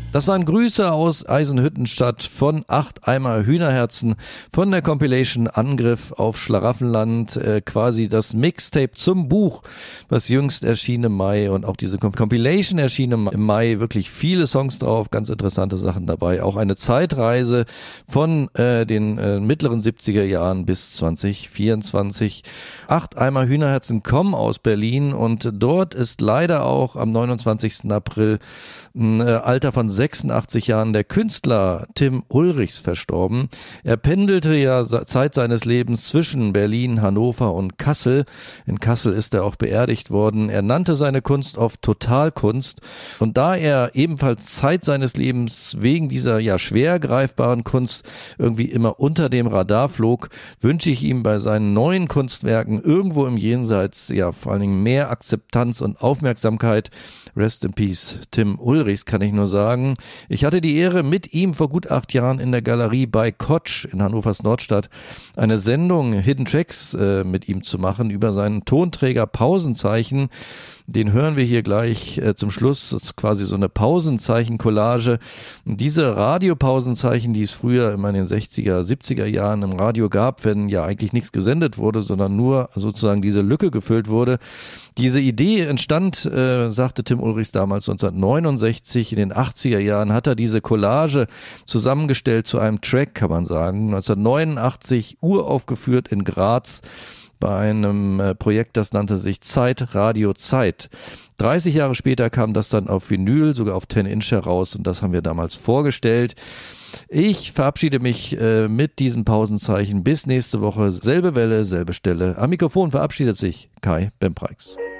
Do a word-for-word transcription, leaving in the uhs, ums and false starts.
Das waren Grüße aus Eisenhüttenstadt von acht Eimer Hühnerherzen von der Compilation Angriff auf Schlaraffenland, äh, quasi das Mixtape zum Buch, was jüngst erschien im Mai, und auch diese Compilation erschien im Mai, wirklich viele Songs drauf, ganz interessante Sachen dabei, auch eine Zeitreise von äh, den äh, mittleren siebziger Jahren bis zwanzig vierundzwanzig. Acht Eimer Hühnerherzen kommen aus Berlin und dort ist leider auch am neunundzwanzigsten April im äh, Alter von sechsundachtzig Jahren der Künstler Tim Ulrichs verstorben. Er pendelte ja Zeit seines Lebens zwischen Berlin, Hannover und Kassel. In Kassel ist er auch beerdigt worden. Er nannte seine Kunst oft Totalkunst, und da er ebenfalls Zeit seines Lebens wegen dieser ja schwer greifbaren Kunst irgendwie immer unter dem Radar flog, wünsche ich ihm bei seinen neuen Kunstwerken irgendwo im Jenseits ja vor allen Dingen mehr Akzeptanz und Aufmerksamkeit. Rest in Peace, Tim Ulrichs, kann ich nur sagen. Ich hatte die Ehre, mit ihm vor gut acht Jahren in der Galerie bei Kotsch in Hannovers Nordstadt eine Sendung Hidden Tracks äh, mit ihm zu machen über seinen Tonträger Pausenzeichen. Den hören wir hier gleich äh, zum Schluss. Das ist quasi so eine Pausenzeichen-Collage. Und diese Radiopausenzeichen, die es früher immer in den sechziger, siebziger Jahren im Radio gab, wenn ja eigentlich nichts gesendet wurde, sondern nur sozusagen diese Lücke gefüllt wurde. Diese Idee entstand, äh, sagte Tim Ulrichs damals neunzehnhundertneunundsechzig. In den achtziger Jahren hat er diese Collage zusammengestellt zu einem Track, kann man sagen. neunzehnhundertneunundachtzig uraufgeführt in Graz bei einem äh, Projekt, das nannte sich Zeit, Radio, Zeit. dreißig Jahre später kam das dann auf Vinyl, sogar auf zehn Inch heraus, und das haben wir damals vorgestellt. Ich verabschiede mich äh, mit diesem Pausenzeichen. Bis nächste Woche. Selbe Welle, selbe Stelle. Am Mikrofon verabschiedet sich Kai Bempreix.